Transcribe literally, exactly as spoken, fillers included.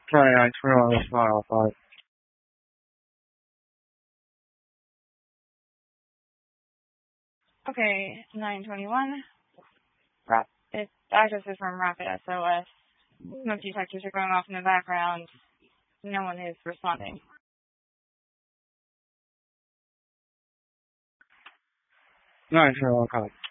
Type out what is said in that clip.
Sorry, I turned on the file. But Okay, nine twenty-one. Right. It's access is from Rapid S O S. Smoke detectors are going off in the background. No one is responding. nine twenty-one, copy.